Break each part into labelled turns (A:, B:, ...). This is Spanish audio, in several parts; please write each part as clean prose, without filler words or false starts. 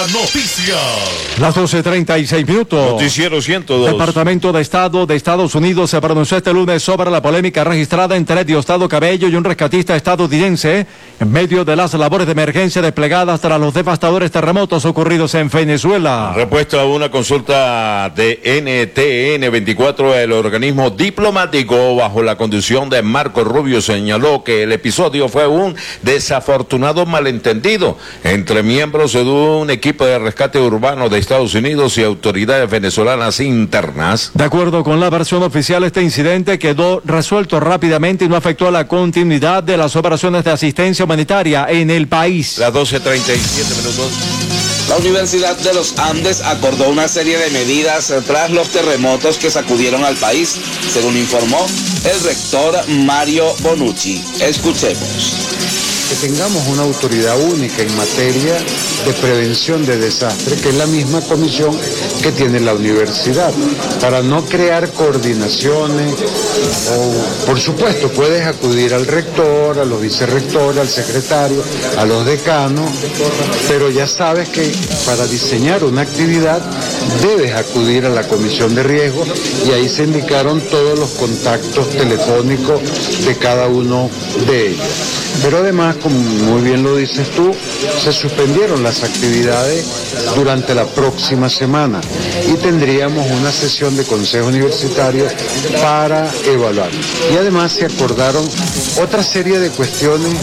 A: Noticias.
B: Las 12:36.
C: Noticiero 102.
B: Departamento de Estado de Estados Unidos se pronunció este lunes sobre la polémica registrada entre Diosdado Cabello y un rescatista estadounidense en medio de las labores de emergencia desplegadas tras los devastadores terremotos ocurridos en Venezuela.
C: Respuesta a una consulta de NTN 24, el organismo diplomático bajo la conducción de Marco Rubio señaló que el episodio fue un desafortunado malentendido entre miembros de un equipo de rescate urbano de Estados Unidos y autoridades venezolanas internas.
B: De acuerdo con la versión oficial, este incidente quedó resuelto rápidamente y no afectó la continuidad de las operaciones de asistencia humanitaria en el país.
C: Las 12:37.
D: La Universidad de los Andes acordó una serie de medidas tras los terremotos que sacudieron al país, según informó el rector Mario Bonucci. Escuchemos.
E: Que tengamos una autoridad única en materia de prevención de desastres, que es la misma comisión que tiene la universidad, para no crear coordinaciones. O, por supuesto, puedes acudir al rector, a los vicerrectores, al secretario, a los decanos, pero ya sabes que para diseñar una actividad debes acudir a la comisión de riesgo, y ahí se indicaron todos los contactos telefónicos de cada uno de ellos. Pero además, como muy bien lo dices tú, se suspendieron las actividades durante la próxima semana y tendríamos una sesión de consejo universitario para evaluar. Y además se acordaron otra serie de cuestiones,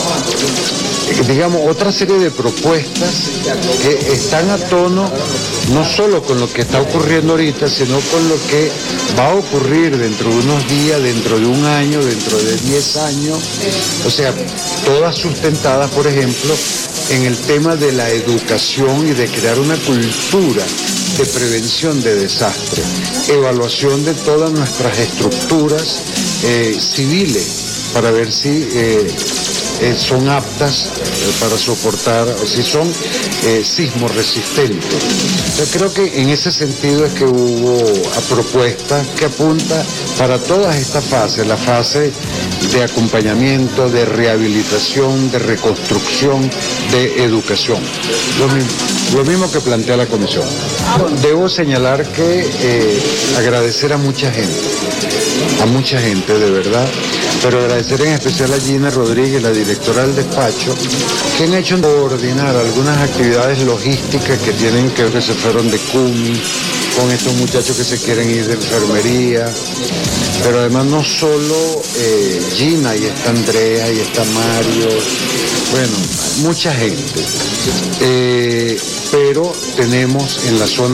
E: otra serie de propuestas que están a tono no solo con lo que está ocurriendo ahorita, sino con lo que va a ocurrir dentro de unos días, dentro de un año, dentro de 10 años. O sea, todas sustentadas, por ejemplo, en el tema de la educación y de crear una cultura de prevención de desastres, evaluación de todas nuestras estructuras civiles para ver si son aptas para soportar, o si son sismo resistentes. Yo creo que en ese sentido es que hubo propuestas que apuntan para todas estas fases, la fase de acompañamiento, de rehabilitación, de reconstrucción, de educación. Lo mismo que plantea la comisión. Debo señalar que agradecer a mucha gente de verdad, pero agradecer en especial a Gina Rodríguez, la directora del despacho, que han hecho coordinar algunas actividades logísticas que tienen que ver, que se fueron de CUMI, con estos muchachos que se quieren ir de enfermería, pero además no solo Gina, y está Andrea, y está Mario, bueno, mucha gente, pero tenemos en la zona